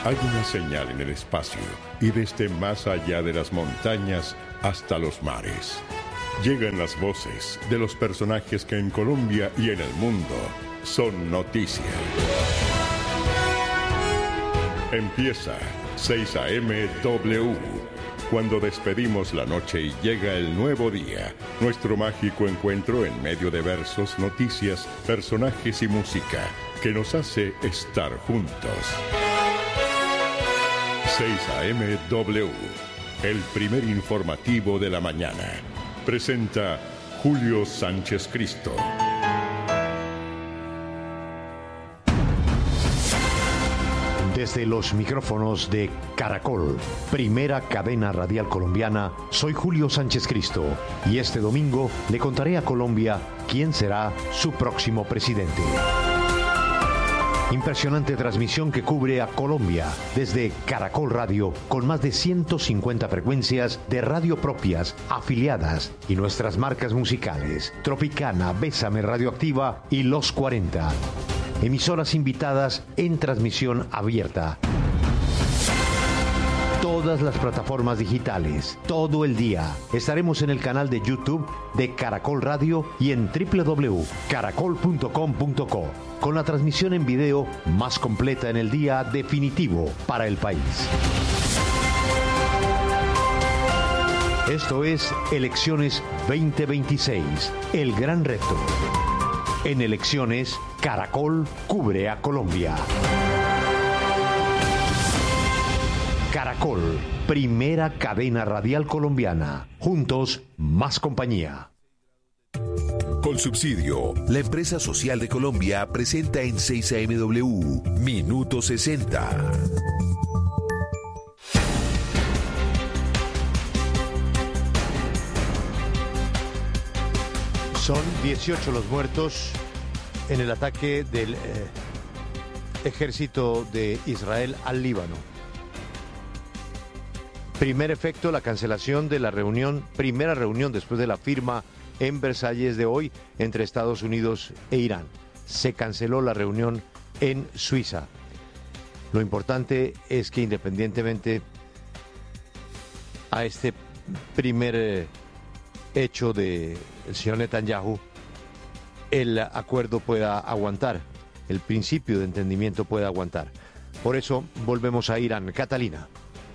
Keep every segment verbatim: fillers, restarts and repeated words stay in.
Hay una señal en el espacio y desde más allá de las montañas hasta los mares. Llegan las voces de los personajes que en Colombia y en el mundo son noticia. Empieza seis A M W. Cuando despedimos la noche y llega el nuevo día, nuestro mágico encuentro en medio de versos, noticias, personajes y música que nos hace estar juntos. seis A M W, el primer informativo de la mañana. Presenta Julio Sánchez Cristo. Desde los micrófonos de Caracol, primera cadena radial colombiana, soy Julio Sánchez Cristo y este domingo le contaré a Colombia quién será su próximo presidente. Impresionante transmisión que cubre a Colombia desde Caracol Radio con más de ciento cincuenta frecuencias de radio propias, afiliadas y nuestras marcas musicales, Tropicana, Bésame Radioactiva y Los cuarenta. Emisoras invitadas en transmisión abierta. Todas las plataformas digitales, todo el día. Estaremos en el canal de YouTube de Caracol Radio y en doble u doble u doble u punto caracol punto com punto co, con la transmisión en video más completa en el día definitivo para el país. Esto es Elecciones veinte veintiséis, el gran reto. En Elecciones, Caracol cubre a Colombia. Caracol, primera cadena radial colombiana. Juntos, más compañía. Con subsidio, la Empresa Social de Colombia presenta en seis A M W Minuto sesenta. Son dieciocho los muertos en el ataque del eh, ejército de Israel al Líbano. Primer efecto, la cancelación de la reunión, primera reunión después de la firma en Versalles de hoy entre Estados Unidos e Irán. Se canceló la reunión en Suiza. Lo importante es que independientemente a este primer eh, hecho del señor Netanyahu, el acuerdo pueda aguantar, el principio de entendimiento pueda aguantar. Por eso volvemos a Irán. Catalina.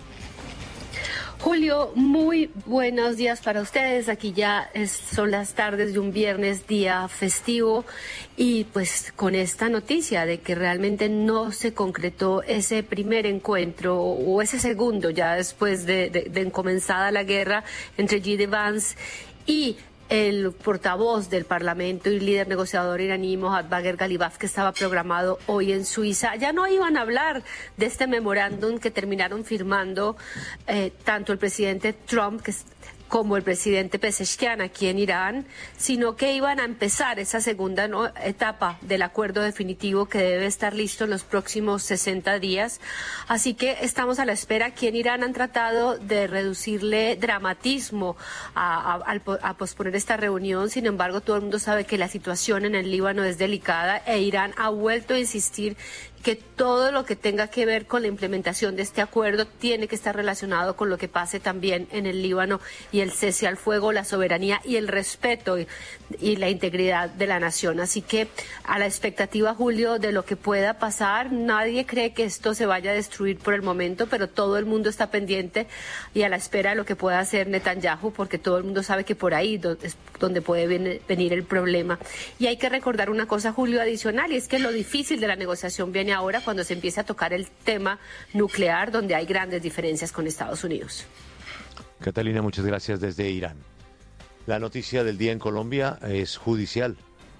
Julio, muy buenos días para ustedes. Aquí ya es, son las tardes de un viernes, día festivo, y pues con esta noticia de que realmente no se concretó ese primer encuentro o ese segundo ya después de, de, de comenzada la guerra entre J D. Vance y el portavoz del Parlamento y líder negociador iraní Mohammad Bagher Ghalibaf, que estaba programado hoy en Suiza. Ya no iban a hablar de este memorándum que terminaron firmando eh, tanto el presidente Trump que como el presidente Pezeshkian aquí en Irán, sino que iban a empezar esa segunda ¿no? etapa del acuerdo definitivo que debe estar listo en los próximos sesenta días. Así que estamos a la espera. Aquí en Irán han tratado de reducirle dramatismo a, a, a posponer esta reunión. Sin embargo, todo el mundo sabe que la situación en el Líbano es delicada e Irán ha vuelto a insistir que todo lo que tenga que ver con la implementación de este acuerdo tiene que estar relacionado con lo que pase también en el Líbano y el cese al fuego, la soberanía y el respeto y, y la integridad de la nación. Así que a la expectativa, Julio, de lo que pueda pasar, nadie cree que esto se vaya a destruir por el momento, pero todo el mundo está pendiente y a la espera de lo que pueda hacer Netanyahu, porque todo el mundo sabe que por ahí es donde puede venir el problema. Y hay que recordar una cosa, Julio, adicional, y es que lo difícil de la negociación viene ahora cuando se empieza a tocar el tema nuclear, donde hay grandes diferencias con Estados Unidos. Catalina, muchas gracias desde Irán. La noticia del día en Colombia es judicial.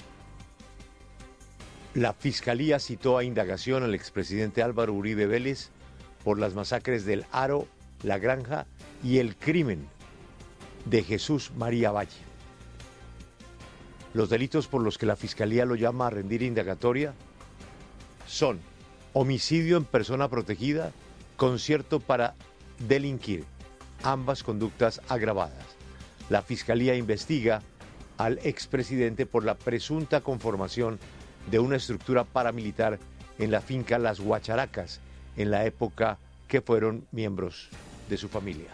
La Fiscalía citó a indagación al expresidente Álvaro Uribe Vélez por las masacres del Aro, La Granja y el crimen de Jesús María Valle. Los delitos por los que la Fiscalía lo llama a rendir indagatoria son homicidio en persona protegida, concierto para delinquir, ambas conductas agravadas. La Fiscalía investiga al expresidente por la presunta conformación de una estructura paramilitar en la finca Las Guacharacas, en la época que fueron miembros de su familia.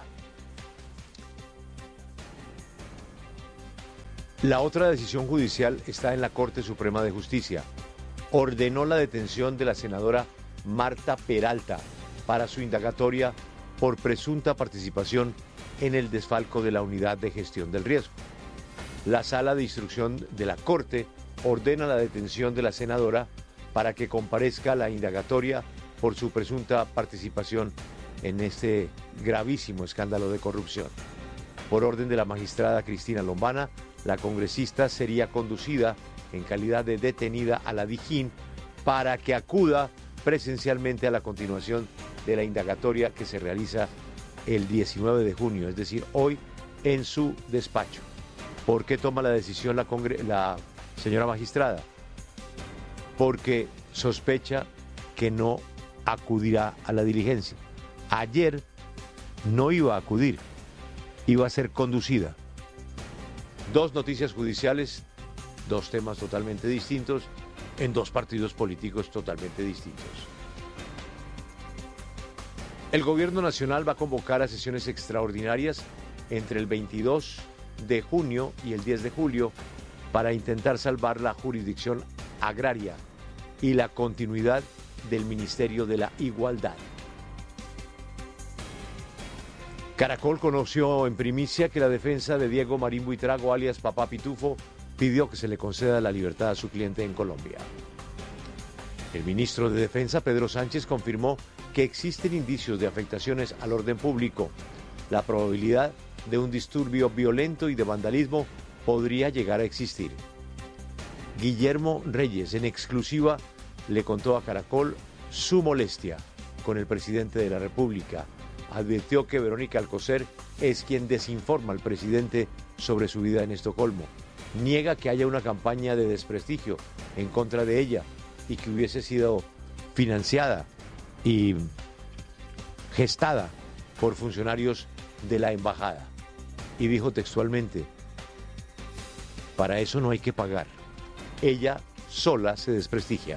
La otra decisión judicial está en la Corte Suprema de Justicia. Ordenó la detención de la senadora Marta Peralta para su indagatoria por presunta participación en el desfalco de la Unidad de Gestión del Riesgo. La Sala de Instrucción de la Corte ordena la detención de la senadora para que comparezca a la indagatoria por su presunta participación en este gravísimo escándalo de corrupción. Por orden de la magistrada Cristina Lombana, la congresista sería conducida en calidad de detenida a la Dijín para que acuda presencialmente a la continuación de la indagatoria que se realiza el diecinueve de junio, es decir, hoy, en su despacho. ¿Por qué toma la decisión la, congre- la señora magistrada? Porque sospecha que no acudirá a la diligencia. Ayer no iba a acudir, iba a ser conducida. Dos noticias judiciales, dos temas totalmente distintos, en dos partidos políticos totalmente distintos. El gobierno nacional va a convocar a sesiones extraordinarias entre el veintidós de junio y el diez de julio para intentar salvar la jurisdicción agraria y la continuidad del Ministerio de la Igualdad. Caracol conoció en primicia que la defensa de Diego Marín Buitrago, alias Papá Pitufo, pidió que se le conceda la libertad a su cliente en Colombia. El ministro de Defensa, Pedro Sánchez, confirmó que existen indicios de afectaciones al orden público. La probabilidad de un disturbio violento y de vandalismo podría llegar a existir. Guillermo Reyes, en exclusiva, le contó a Caracol su molestia con el presidente de la República. Advirtió que Verónica Alcocer es quien desinforma al presidente sobre su vida en Estocolmo. Niega que haya una campaña de desprestigio en contra de ella y que hubiese sido financiada y gestada por funcionarios de la embajada. Y dijo textualmente: para eso no hay que pagar. Ella sola se desprestigia.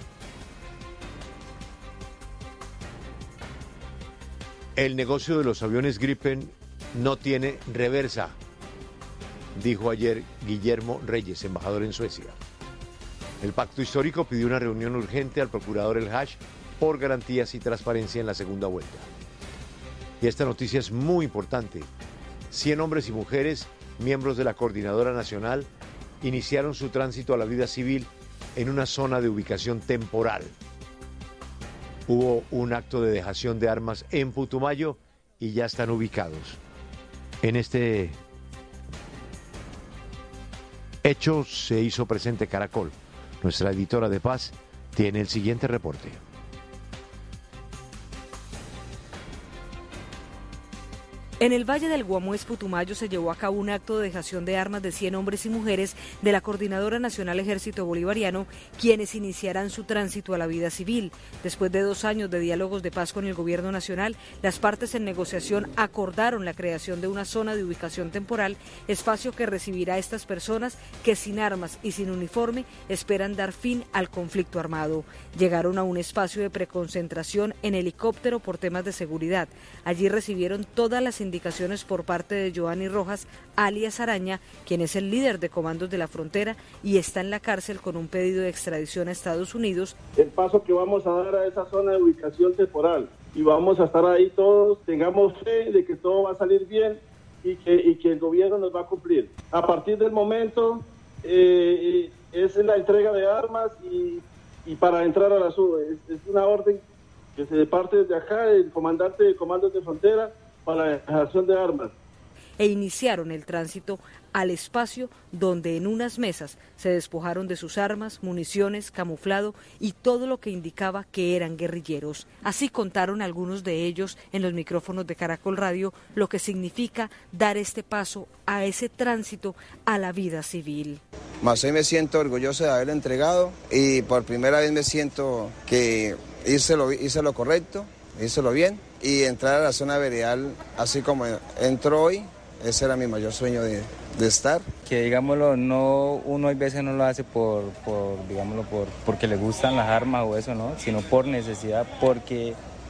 El negocio de los aviones Gripen no tiene reversa, dijo ayer Guillermo Reyes, embajador en Suecia. El Pacto Histórico pidió una reunión urgente al procurador El Haj por garantías y transparencia en la segunda vuelta. Y esta noticia es muy importante. cien hombres y mujeres, miembros de la Coordinadora Nacional, iniciaron su tránsito a la vida civil en una zona de ubicación temporal. Hubo un acto de dejación de armas en Putumayo y ya están ubicados. En este hecho se hizo presente Caracol. Nuestra editora de paz tiene el siguiente reporte. En el Valle del Guamués, Putumayo, se llevó a cabo un acto de dejación de armas de cien hombres y mujeres de la Coordinadora Nacional Ejército Bolivariano, quienes iniciarán su tránsito a la vida civil. Después de dos años de diálogos de paz con el gobierno nacional, las partes en negociación acordaron la creación de una zona de ubicación temporal, espacio que recibirá a estas personas que sin armas y sin uniforme esperan dar fin al conflicto armado. Llegaron a un espacio de preconcentración en helicóptero por temas de seguridad. Allí recibieron todas las indicaciones por parte de Joanny Rojas, alias Araña, quien es el líder de comandos de la frontera y está en la cárcel con un pedido de extradición a Estados Unidos. El paso que vamos a dar a esa zona de ubicación temporal y vamos a estar ahí todos, tengamos fe de que todo va a salir bien y que, y que el gobierno nos va a cumplir. A partir del momento eh, es la entrega de armas y, y para entrar a la SUBE. Es, es una orden que se parte desde acá, el comandante de comandos de frontera, para la dejación de armas. E iniciaron el tránsito al espacio donde en unas mesas se despojaron de sus armas, municiones, camuflado y todo lo que indicaba que eran guerrilleros. Así contaron algunos de ellos en los micrófonos de Caracol Radio lo que significa dar este paso a ese tránsito a la vida civil. Más hoy me siento orgulloso de haberlo entregado y por primera vez me siento que hice lo, hice lo correcto, hice lo bien. Y entrar a la zona veredal, así como entro hoy, ese era mi mayor sueño de, de estar. Que digámoslo, no, uno a veces no lo hace por, por, digámoslo, por, porque le gustan las armas o eso, ¿no? Sino por necesidad, porque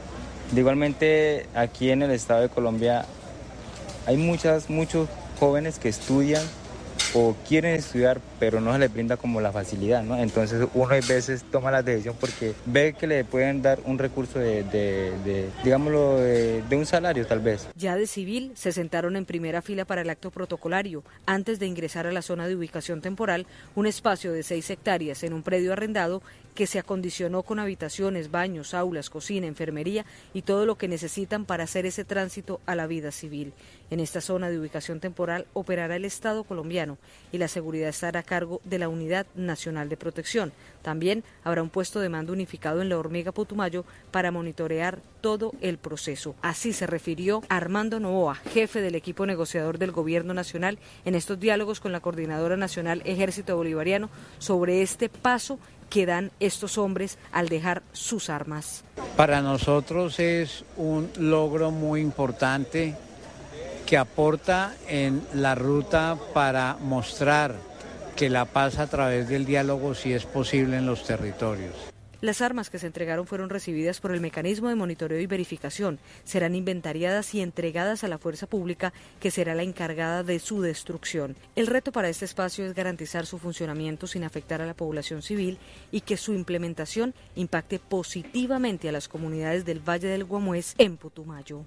Igualmente, aquí en el estado de Colombia hay muchas, muchos jóvenes que estudian o quieren estudiar, pero no se les brinda como la facilidad, ¿no? Entonces uno a veces toma la decisión porque ve que le pueden dar un recurso de, de, de digámoslo, de, de un salario tal vez. Ya de civil se sentaron en primera fila para el acto protocolario, antes de ingresar a la zona de ubicación temporal, un espacio de seis hectáreas en un predio arrendado que se acondicionó con habitaciones, baños, aulas, cocina, enfermería y todo lo que necesitan para hacer ese tránsito a la vida civil. En esta zona de ubicación temporal operará el Estado colombiano y la seguridad estará a cargo de la Unidad Nacional de Protección. También habrá un puesto de mando unificado en La Hormiga, Putumayo, para monitorear todo el proceso. Así se refirió Armando Novoa, jefe del equipo negociador del Gobierno Nacional, en estos diálogos con la Coordinadora Nacional Ejército Bolivariano sobre este paso que dan estos hombres al dejar sus armas. Para nosotros es un logro muy importante que aporta en la ruta para mostrar que la paz a través del diálogo sí es posible en los territorios. Las armas que se entregaron fueron recibidas por el mecanismo de monitoreo y verificación. Serán inventariadas y entregadas a la fuerza pública, que será la encargada de su destrucción. El reto para este espacio es garantizar su funcionamiento sin afectar a la población civil y que su implementación impacte positivamente a las comunidades del Valle del Guamués en Putumayo.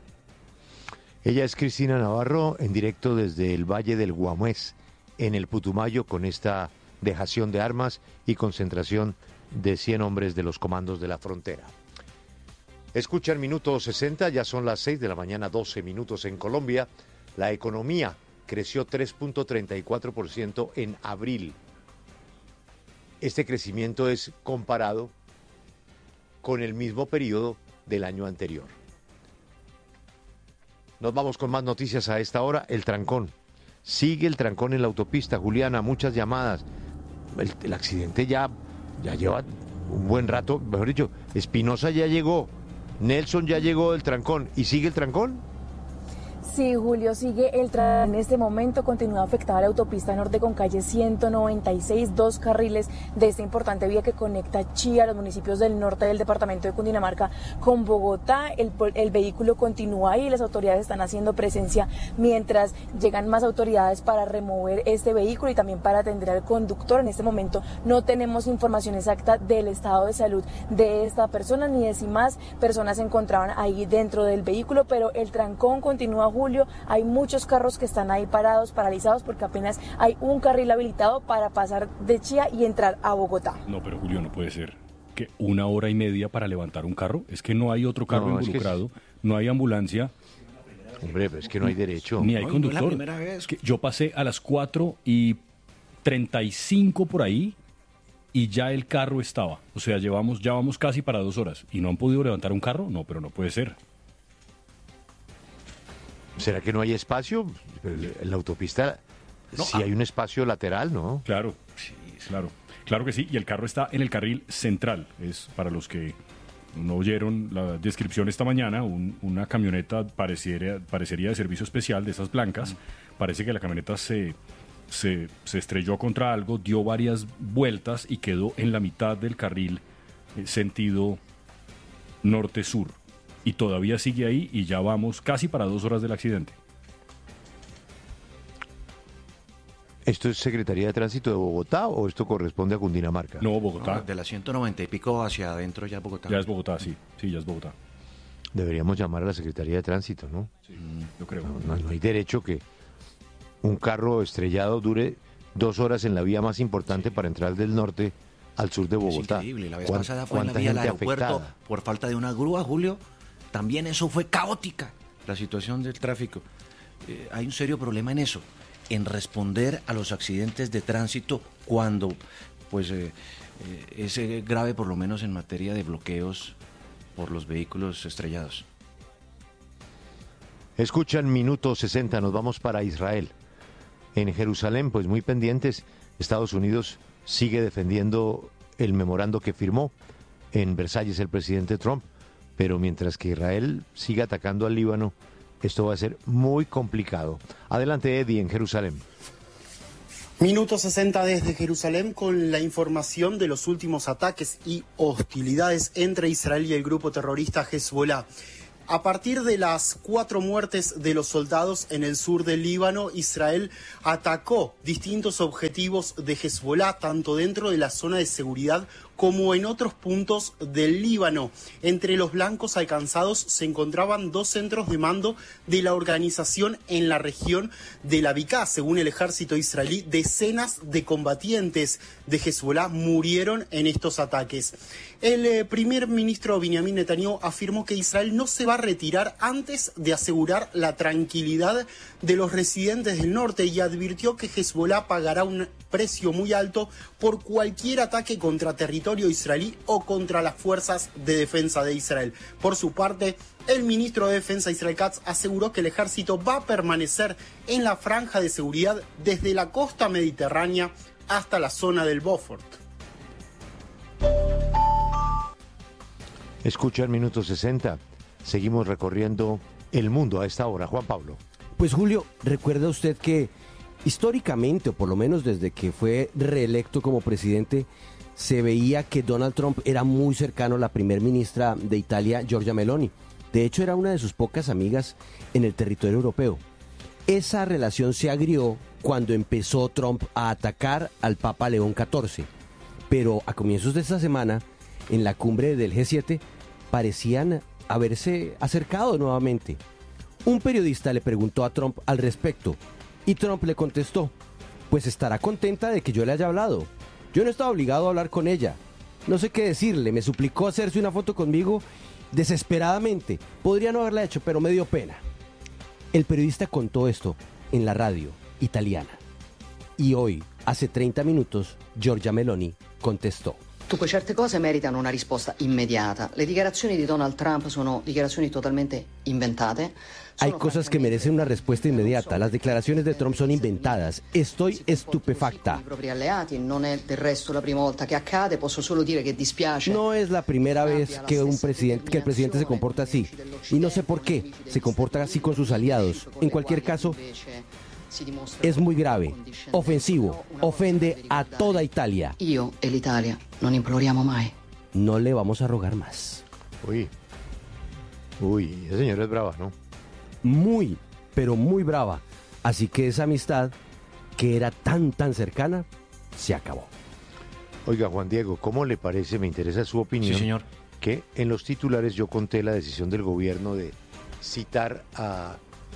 Ella es Cristina Navarro, en directo desde el Valle del Guamués, en el Putumayo, con esta dejación de armas y concentración de cien hombres de los comandos de la frontera. Escuchan Minuto sesenta, ya son las seis de la mañana, doce minutos en Colombia. La economía creció tres punto treinta y cuatro por ciento en abril. Este crecimiento es comparado con el mismo periodo del año anterior. Nos vamos con más noticias a esta hora. El trancón. Sigue el trancón en la autopista. Juliana, muchas llamadas. El, el accidente ya... Ya lleva un buen rato, mejor dicho, Espinosa ya llegó, Nelson ya llegó del trancón, ¿y sigue el trancón? Sí, Julio, sigue el trancón. En este momento continúa afectada la autopista norte con calle ciento noventa y seis, dos carriles de esta importante vía que conecta Chía, los municipios del norte del departamento de Cundinamarca, con Bogotá. El, el vehículo continúa ahí, las autoridades están haciendo presencia mientras llegan más autoridades para remover este vehículo y también para atender al conductor. En este momento no tenemos información exacta del estado de salud de esta persona, ni de si más personas se encontraban ahí dentro del vehículo, pero el trancón continúa, Julio. Hay muchos carros que están ahí parados, paralizados, porque apenas hay un carril habilitado para pasar de Chía y entrar a Bogotá. No, pero Julio, no puede ser que una hora y media para levantar un carro. Es que no hay otro carro no, involucrado, es que... no hay ambulancia. Hombre, pero es que no hay derecho. Ni hay no, conductor. No es la primera vez. Es que yo pasé a las cuatro y treinta y cinco por ahí y ya el carro estaba. O sea, llevamos, ya vamos casi para dos horas. ¿Y no han podido levantar un carro? No, pero no puede ser. ¿Será que no hay espacio? En la autopista no, sí ah, hay un espacio lateral, ¿no? Claro, sí, claro. Claro que sí, y el carro está en el carril central. Es para los que no oyeron la descripción esta mañana, un, una camioneta pareciera, parecería de servicio especial, de esas blancas. Mm. Parece que la camioneta se, se, se estrelló contra algo, dio varias vueltas y quedó en la mitad del carril eh, sentido norte-sur. Y todavía sigue ahí y ya vamos casi para dos horas del accidente. ¿Esto es Secretaría de Tránsito de Bogotá o esto corresponde a Cundinamarca? No, Bogotá. No, de la ciento noventa y pico hacia adentro ya es Bogotá. Ya es Bogotá, sí. Sí, ya es Bogotá. Deberíamos llamar a la Secretaría de Tránsito, ¿no? Sí, yo creo. No, no, no hay derecho que un carro estrellado dure dos horas en la vía más importante para entrar del norte al sur de Bogotá. Es increíble. La vez pasada fue en la vía del aeropuerto afectada? Por falta de una grúa, Julio. También eso fue caótica, la situación del tráfico. Eh, hay un serio problema en eso, en responder a los accidentes de tránsito cuando pues eh, eh, es eh, grave, por lo menos en materia de bloqueos por los vehículos estrellados. Escuchan Minuto sesenta, nos vamos para Israel. En Jerusalén, pues muy pendientes, Estados Unidos sigue defendiendo el memorando que firmó en Versalles el presidente Trump. Pero mientras que Israel siga atacando al Líbano, esto va a ser muy complicado. Adelante, Eddie, en Jerusalén. Minuto sesenta desde Jerusalén con la información de los últimos ataques y hostilidades entre Israel y el grupo terrorista Hezbollah. A partir de las cuatro muertes de los soldados en el sur del Líbano, Israel atacó distintos objetivos de Hezbollah, tanto dentro de la zona de seguridad como en otros puntos del Líbano. Entre los blancos alcanzados se encontraban dos centros de mando de la organización en la región de la Biká. Según el ejército israelí, decenas de combatientes de Hezbollah murieron en estos ataques. El eh, primer ministro Benjamin Netanyahu afirmó que Israel no se va a retirar antes de asegurar la tranquilidad de los residentes del norte y advirtió que Hezbollah pagará un precio muy alto por cualquier ataque contra territorio israelí o contra las fuerzas de defensa de Israel. Por su parte, el ministro de Defensa Israel Katz aseguró que el ejército va a permanecer en la franja de seguridad desde la costa mediterránea hasta la zona del Beaufort. Escucha el minuto sesenta. Seguimos recorriendo el mundo a esta hora. Juan Pablo. Pues Julio, ¿recuerda usted que históricamente, o por lo menos desde que fue reelecto como presidente, se veía que Donald Trump era muy cercano a la primer ministra de Italia, Giorgia Meloni? De hecho, era una de sus pocas amigas en el territorio europeo. Esa relación se agrió cuando empezó Trump a atacar al Papa León catorce. Pero a comienzos de esta semana, en la cumbre del G siete, parecían haberse acercado nuevamente. Un periodista le preguntó a Trump al respecto y Trump le contestó: pues estará contenta de que yo le haya hablado. Yo no estaba obligado a hablar con ella. No sé qué decirle, me suplicó hacerse una foto conmigo desesperadamente. Podría no haberla hecho, pero me dio pena. El periodista contó esto en la radio italiana. Y hoy, hace treinta minutos, Giorgia Meloni contestó. Dunque, certe cose meritano una risposta immediata. Le dichiarazioni di Donald Trump sono dichiarazioni totalmente inventate. Hay cosas que merecen una respuesta inmediata. Las declaraciones de Trump son inventadas. Estoy estupefacta. No es la primera vez que un presidente, que el presidente se comporta así. Y no sé por qué se comporta así con sus aliados. En cualquier caso, es muy grave, ofensivo, ofende a toda Italia. Io e l'Italia non imploriamo mai. No le vamos a rogar más. Uy, uy, ese señor es brava, ¿no? Muy, pero muy brava. Así que esa amistad, que era tan, tan cercana, se acabó. Oiga, Juan Diego, ¿cómo le parece? Me interesa su opinión. Sí, señor. Que en los titulares yo conté la decisión del gobierno de citar a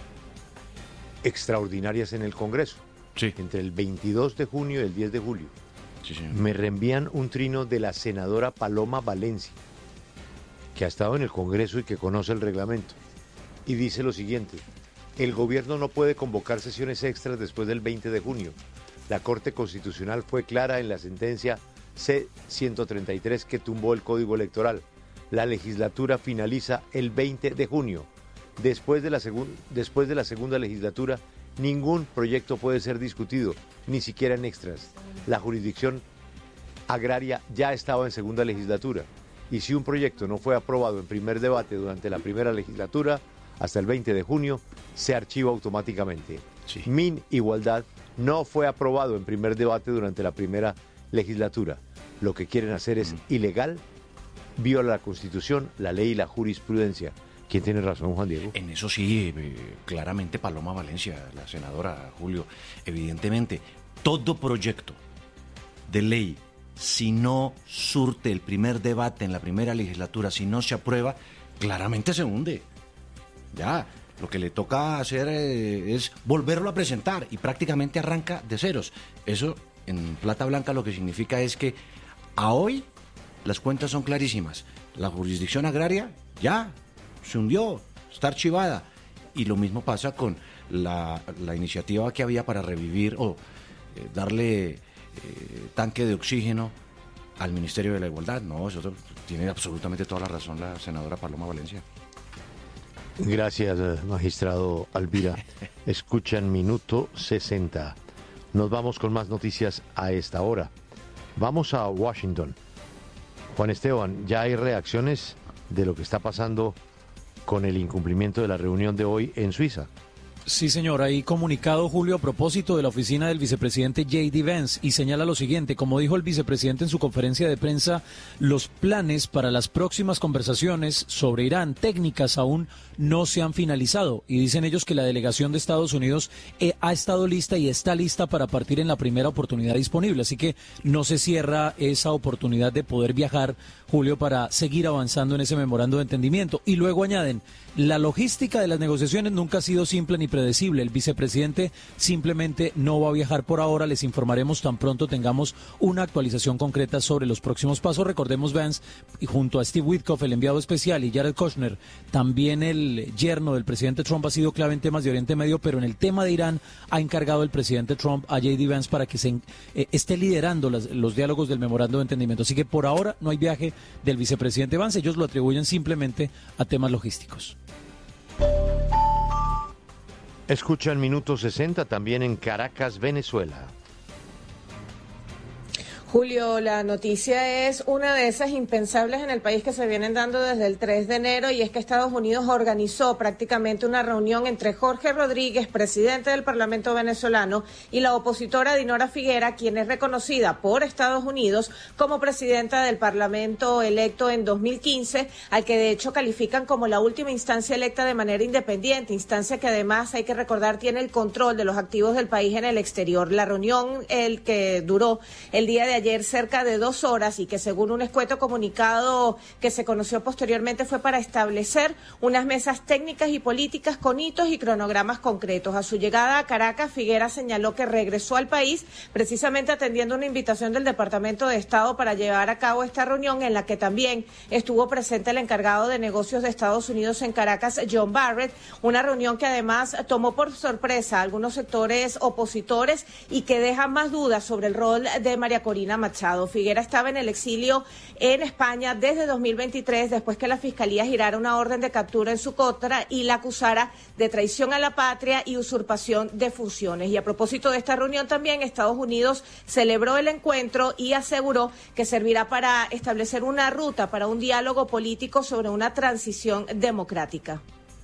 extraordinarias en el Congreso. Sí. Entre el veintidós de junio y el diez de julio. Sí, señor. Me reenvían un trino de la senadora Paloma Valencia, que ha estado en el Congreso y que conoce el reglamento. Y dice lo siguiente: el gobierno no puede convocar sesiones extras después del veinte de junio. La Corte Constitucional fue clara en la sentencia C ciento treinta y tres que tumbó el Código Electoral. La legislatura finaliza el veinte de junio. Después de la segun- después de la segunda legislatura, ningún proyecto puede ser discutido, ni siquiera en extras. La jurisdicción agraria ya estaba en segunda legislatura. Y si un proyecto no fue aprobado en primer debate durante la primera legislatura, hasta el veinte de junio, se archiva automáticamente. Sí. Min Igualdad no fue aprobado en primer debate durante la primera legislatura. Lo que quieren hacer es ilegal, viola la Constitución, la ley y la jurisprudencia. ¿Quién tiene razón, Juan Diego? En eso sí, eh, claramente Paloma Valencia, la senadora, Julio. Evidentemente, todo proyecto de ley, si no surte el primer debate en la primera legislatura, si no se aprueba, claramente se hunde. Ya, lo que le toca hacer eh, es volverlo a presentar y prácticamente arranca de ceros. Eso, en plata blanca, lo que significa es que a hoy las cuentas son clarísimas. La jurisdicción agraria ya se hundió, está archivada. Y lo mismo pasa con la, la iniciativa que había para revivir o eh, darle eh, tanque de oxígeno al Ministerio de la Igualdad. No, eso tiene absolutamente toda la razón la senadora Paloma Valencia. Gracias, magistrado Alvira. Escuchan Minuto sesenta. Nos vamos con más noticias a esta hora. Vamos a Washington. Juan Esteban, ya hay reacciones de lo que está pasando con el incumplimiento de la reunión de hoy en Suiza. Sí, señor. Hay comunicado, Julio, a propósito de la oficina del vicepresidente J D Vance y señala lo siguiente. Como dijo el vicepresidente en su conferencia de prensa, los planes para las próximas conversaciones sobre Irán técnicas aún no se han finalizado. Y dicen ellos que la delegación de Estados Unidos eh, ha estado lista y está lista para partir en la primera oportunidad disponible. Así que no se cierra esa oportunidad de poder viajar, Julio, para seguir avanzando en ese memorando de entendimiento. Y luego añaden, la logística de las negociaciones nunca ha sido simple ni predecible. El vicepresidente simplemente no va a viajar por ahora. Les informaremos tan pronto tengamos una actualización concreta sobre los próximos pasos. Recordemos, Vance, y junto a Steve Witkoff, el enviado especial, y Jared Kushner, también el yerno del presidente Trump, ha sido clave en temas de Oriente Medio, pero en el tema de Irán ha encargado el presidente Trump a J D Vance para que se eh, esté liderando las, los diálogos del memorando de entendimiento. Así que por ahora no hay viaje del vicepresidente Vance. Ellos lo atribuyen simplemente a temas logísticos. Escuchan Minuto sesenta también en Caracas, Venezuela. Julio, la noticia es una de esas impensables en el país que se vienen dando desde el tres de enero, y es que Estados Unidos organizó prácticamente una reunión entre Jorge Rodríguez, presidente del Parlamento venezolano, y la opositora Dinora Figuera, quien es reconocida por Estados Unidos como presidenta del Parlamento electo en dos mil quince, al que de hecho califican como la última instancia electa de manera independiente, instancia que además, hay que recordar, tiene el control de los activos del país en el exterior. La reunión, el que duró el día de ayer, ayer cerca de dos horas y que según un escueto comunicado que se conoció posteriormente fue para establecer unas mesas técnicas y políticas con hitos y cronogramas concretos. A su llegada a Caracas, Figuera señaló que regresó al país precisamente atendiendo una invitación del Departamento de Estado para llevar a cabo esta reunión, en la que también estuvo presente el encargado de negocios de Estados Unidos en Caracas, John Barrett, una reunión que además tomó por sorpresa a algunos sectores opositores y que deja más dudas sobre el rol de María Corina Machado. Figuera estaba en el exilio en España desde dos mil veintitrés, después que la Fiscalía girara una orden de captura en su contra y la acusara de traición a la patria y usurpación de funciones. Y a propósito de esta reunión también, Estados Unidos celebró el encuentro y aseguró que servirá para establecer una ruta para un diálogo político sobre una transición democrática.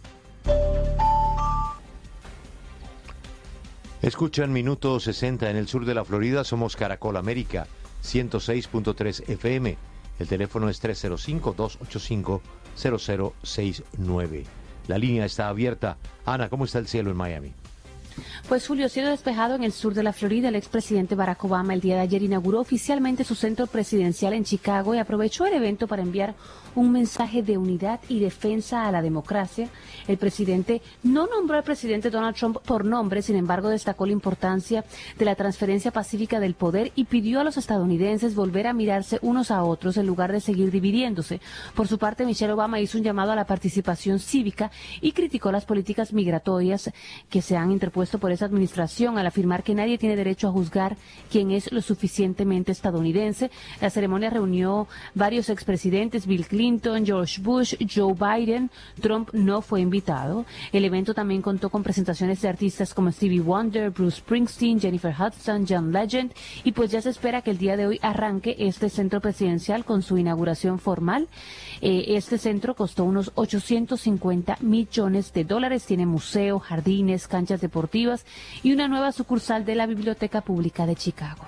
Escuchan Minuto sesenta en el sur de la Florida. Somos Caracol América, ciento seis punto tres F M. El teléfono es tres cero cinco, dos ocho cinco, cero cero seis nueve. La línea está abierta. Ana, ¿cómo está el cielo en Miami? Pues Julio, cielo despejado en el sur de la Florida. El expresidente Barack Obama el día de ayer inauguró oficialmente su centro presidencial en Chicago y aprovechó el evento para enviar un mensaje de unidad y defensa a la democracia. El presidente no nombró al presidente Donald Trump por nombre, sin embargo destacó la importancia de la transferencia pacífica del poder y pidió a los estadounidenses volver a mirarse unos a otros en lugar de seguir dividiéndose. Por su parte, Michelle Obama hizo un llamado a la participación cívica y criticó las políticas migratorias que se han interpuesto por esa administración, al afirmar que nadie tiene derecho a juzgar quién es lo suficientemente estadounidense. La ceremonia reunió varios expresidentes, Bill Clinton, George Bush, Joe Biden. Trump no fue invitado. El evento también contó con presentaciones de artistas como Stevie Wonder, Bruce Springsteen, Jennifer Hudson, John Legend, y pues ya se espera que el día de hoy arranque este centro presidencial con su inauguración formal. Eh, este centro costó unos ochocientos cincuenta millones de dólares, tiene museo, jardines, canchas deportivas y una nueva sucursal de la Biblioteca Pública de Chicago.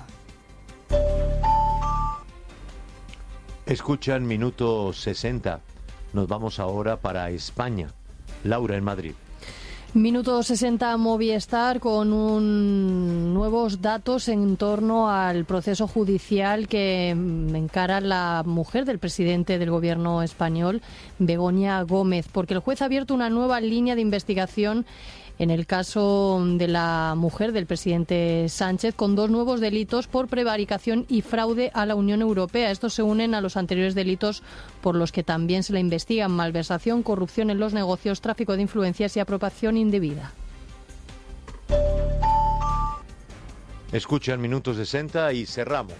Escuchan Minuto sesenta. Nos vamos ahora para España. Laura, en Madrid. Minuto sesenta Movistar con un, nuevos datos en torno al proceso judicial que encara la mujer del presidente del gobierno español, Begoña Gómez, porque el juez ha abierto una nueva línea de investigación en el caso de la mujer del presidente Sánchez, con dos nuevos delitos por prevaricación y fraude a la Unión Europea. Estos se unen a los anteriores delitos por los que también se le investigan: malversación, corrupción en los negocios, tráfico de influencias y apropiación indebida. Escuchan Minuto sesenta y cerramos.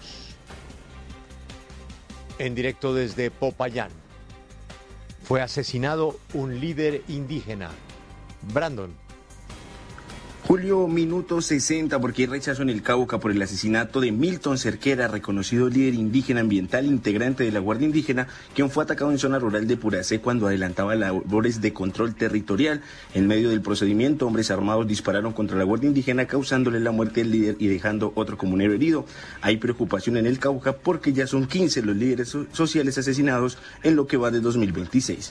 En directo desde Popayán. Fue asesinado un líder indígena. Brandon. Julio, minuto sesenta, porque hay rechazo en el Cauca por el asesinato de Milton Cerquera, reconocido líder indígena ambiental, integrante de la Guardia Indígena, quien fue atacado en zona rural de Puracé cuando adelantaba labores de control territorial. En medio del procedimiento, hombres armados dispararon contra la Guardia Indígena, causándole la muerte del líder y dejando otro comunero herido. Hay preocupación en el Cauca porque ya son quince los líderes so- sociales asesinados en lo que va de dos mil veintiséis.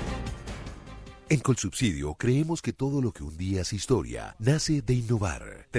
En Colsubsidio creemos que todo lo que un día es historia nace de innovar.